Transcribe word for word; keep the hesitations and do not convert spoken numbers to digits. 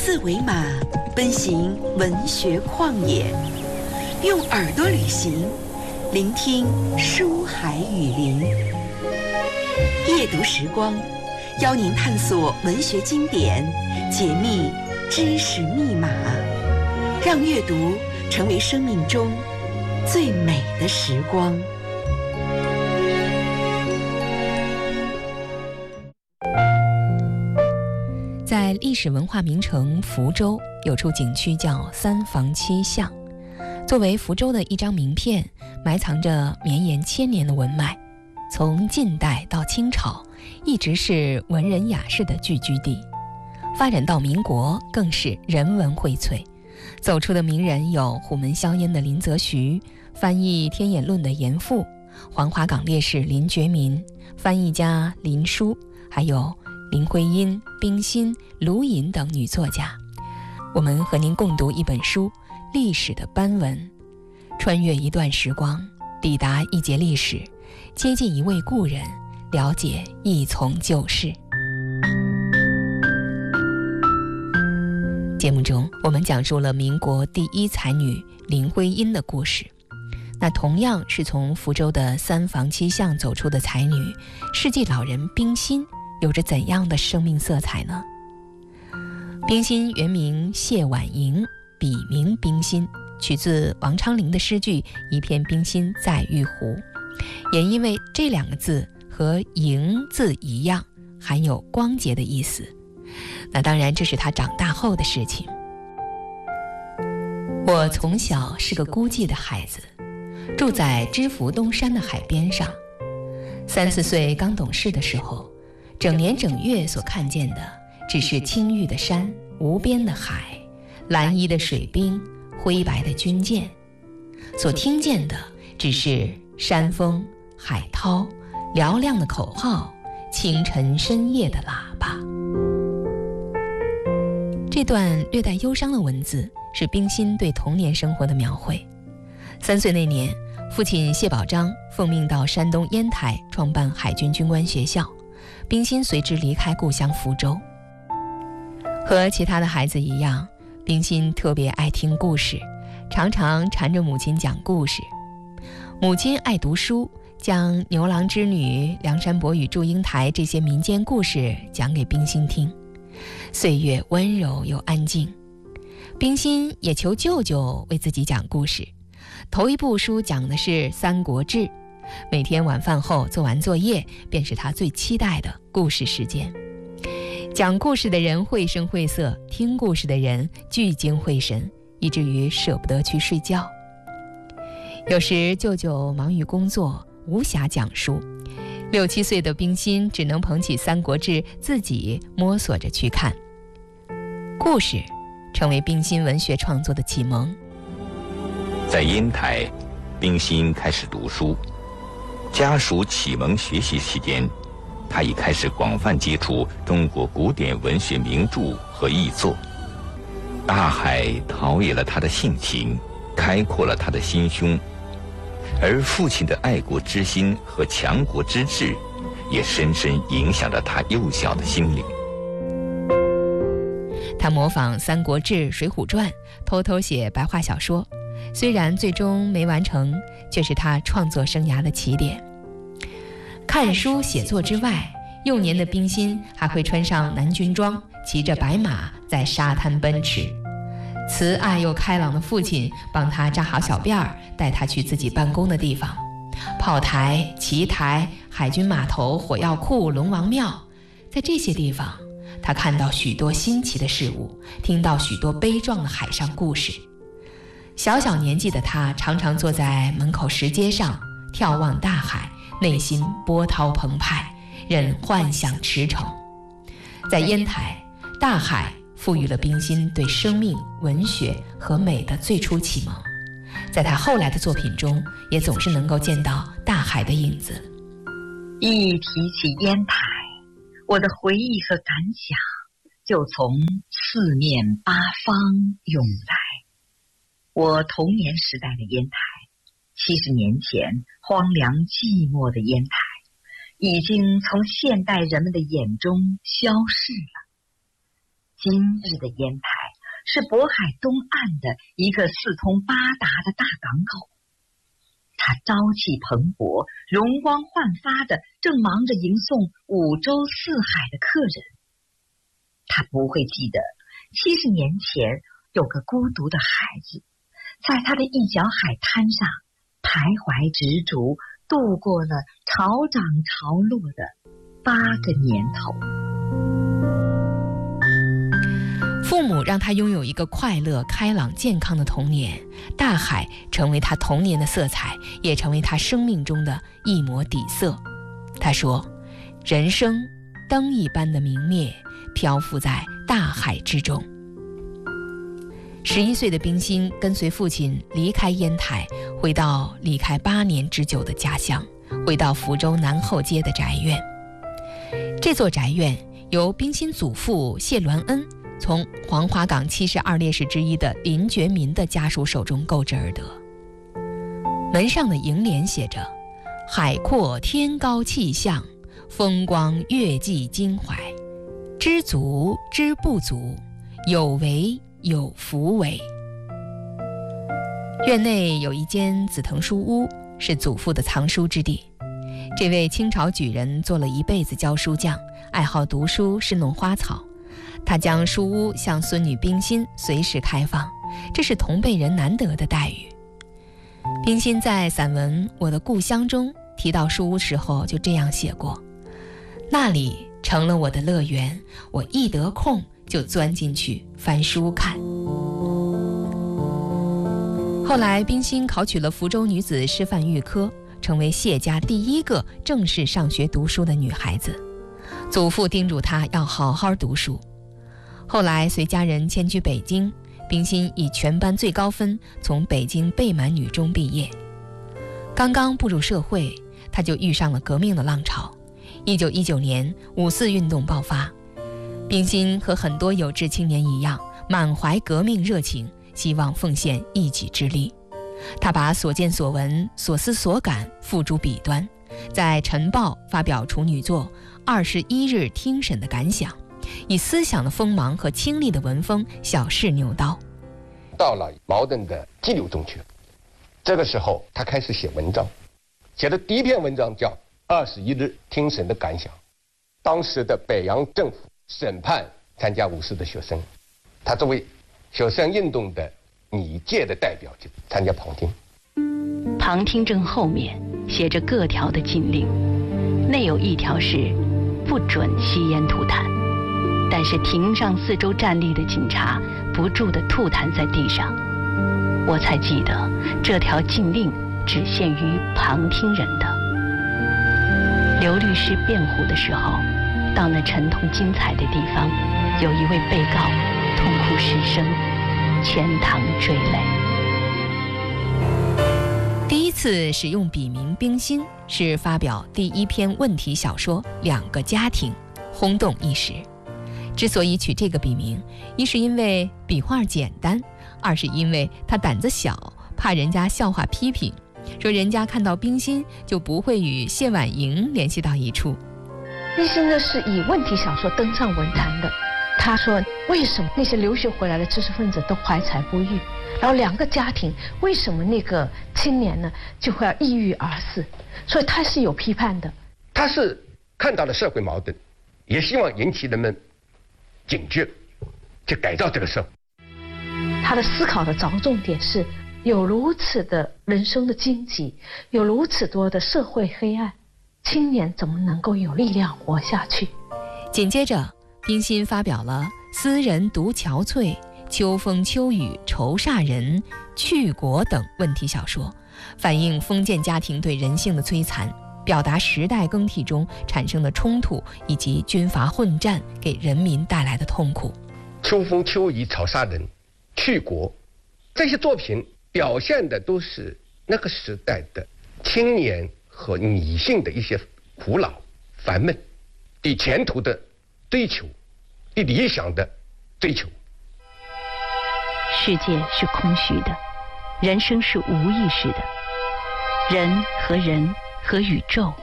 字为马，奔行文学旷野，用耳朵旅行，聆听书海雨林。夜读时光，邀您探索文学经典，解密知识密码，让阅读成为生命中最美的时光。 在历史文化名城福州，有处景区叫三房七巷，作为福州的一张名片，埋藏着绵延千年的文脉。从晋代到清朝，一直是文人雅士的聚居地，发展到民国更是人文荟萃。走出的名人有虎门销烟的林则徐，翻译《天演论》的严复，黄花岗烈士林觉民，翻译家林殊，还有林徽因、冰心、卢隐等女作家。我们和您共读一本书，历史的斑纹，穿越一段时光，抵达一节历史，接近一位故人，了解一从旧事。节目中，我们讲述了民国第一才女林徽因的故事。那同样是从福州的三房七巷走出的才女，世纪老人冰心有着怎样的生命色彩呢？冰心原名谢婉莹，笔名冰心，取自王昌龄的诗句“一片冰心在玉壶”，也因为这两个字和莹字一样，含有光洁的意思。那当然这是她长大后的事情。我从小是个孤寂的孩子，住在知府东山的海边上。三四岁刚懂事的时候，整年整月所看见的只是青郁的山，无边的海，蓝衣的水兵，灰白的军舰，所听见的只是山风、海涛、嘹亮的口号，清晨深夜的喇叭。这段略带忧伤的文字是冰心对童年生活的描绘。三岁那年，父亲谢宝章奉命到山东烟台创办海军军官学校，冰心随之离开故乡福州。和其他的孩子一样，冰心特别爱听故事，常常缠着母亲讲故事。母亲爱读书，将牛郎织女、梁山伯与祝英台这些民间故事讲给冰心听。岁月温柔又安静，冰心也求舅舅为自己讲故事。头一部书讲的是《三国志》，每天晚饭后做完作业，便是他最期待的故事时间。讲故事的人绘声绘色，听故事的人聚精会神，以至于舍不得去睡觉。有时舅舅忙于工作，无暇讲述，六七岁的冰心只能捧起《三国志》，自己摸索着去看。故事成为冰心文学创作的启蒙。 在烟台，冰心开始读书，家属启蒙学习期间，他已开始广泛接触中国古典文学名著和译作。大海陶冶了他的性情，开阔了他的心胸，而父亲的爱国之心和强国之志也深深影响着他幼小的心灵。 他模仿《三国志》《水浒传》，偷偷写白话小说，虽然最终没完成，却是他创作生涯的起点。看书写作之外，幼年的冰心还会穿上南军装，骑着白马在沙滩奔驰。慈爱又开朗的父亲帮他扎好小辫儿，带他去自己办公的地方，炮台、旗台、海军码头、火药库、龙王庙。在这些地方，他看到许多新奇的事物，听到许多悲壮的海上故事。小小年纪的他常常坐在门口石阶上，眺望大海，内心波涛澎湃，任幻想驰骋。在烟台，大海赋予了冰心对生命、文学和美的最初启蒙。在他后来的作品中，也总是能够见到大海的影子。 一提起烟台，我的回忆和感想就从四面八方涌来。我童年时代的烟台，七十年前荒凉寂寞的烟台，已经从现代人们的眼中消逝了。今日的烟台是渤海东岸的一个四通八达的大港口。他朝气蓬勃、容光焕发的正忙着迎送五洲四海的客人。他不会记得七十年前有个孤独的孩子，在他的一角海滩上徘徊执着，度过了潮涨潮落的八个年头。 父母让他拥有一个快乐、开朗、健康的童年，大海成为他童年的色彩，也成为他生命中的一抹底色。他说，人生灯一般的明灭，漂浮在大海之中。十一岁的冰心跟随父亲离开烟台，回到离开八年之久的家乡，回到福州南后街的宅院。这座宅院由冰心祖父谢鸾恩从黄花岗七十二烈士之一的林觉民的家属手中购置而得。门上的楹联写着：海阔天高气象，风光月季襟怀，知足知不足，有为有福为。院内有一间紫藤书屋，是祖父的藏书之地。这位清朝举人做了一辈子教书匠，爱好读书，侍弄花草。他将书屋向孙女冰心随时开放，这是同辈人难得的待遇。冰心在散文《我的故乡》中提到书屋时候就这样写过：那里成了我的乐园，我一得空就钻进去翻书看。后来冰心考取了福州女子师范预科，成为谢家第一个正式上学读书的女孩子。祖父叮嘱她要好好读书。后来随家人迁居北京，冰心以全班最高分从北京贝满女中毕业。刚刚步入社会，她就遇上了革命的浪潮。一九一九年五四运动爆发，冰心和很多有志青年一样，满怀革命热情，希望奉献一己之力。他把所见所闻、所思所感付诸笔端，在《晨报》发表处女作《二十一日听审的感想》，以思想的锋芒和清丽的文风小试牛刀。 到了茅盾的激流中去，这个时候他开始写文章，写的第一篇文章叫《二十一日听审的感想》。当时的北洋政府审判参加五四的学生，他作为学生运动的拟届的代表就参加旁听。 旁听证后面写着各条的禁令，内有一条是不准吸烟吐痰，但是庭上四周站立的警察不住地吐痰在地上。我才记得这条禁令只限于旁听人的。刘律师辩护的时候，到那沉痛精彩的地方，有一位被告痛哭失声，全堂坠泪。 第一次使用笔名冰心，是发表第一篇问题小说《两个家庭》，轰动一时。之所以取这个笔名，一是因为笔画简单，二是因为他胆子小，怕人家笑话批评，说人家看到冰心就不会与谢婉莹联系到一处。 冰心呢是以问题小说登上文坛的。他说，为什么那些留学回来的知识分子都怀才不遇，然后两个家庭，为什么那个青年呢就会要抑郁而死？所以他是有批判的。 他是看到了社会矛盾，也希望引起人们警觉，去改造这个社会。 他的思考的着重点是，有如此的人生的荆棘，有如此多的社会黑暗，青年怎么能够有力量活下去？ 紧接着冰心发表了《斯人独憔悴》《秋风秋雨愁煞人》《去国》等问题小说，反映封建家庭对人性的摧残，表达时代更替中产生的冲突以及军阀混战给人民带来的痛苦。 秋风秋雨愁煞人，去国，这些作品表现的都是那个时代的青年和女性的一些苦恼、烦闷，对前途的追求，对理想的追求。 世界是空虚的，人生是无意识的，人和人和宇宙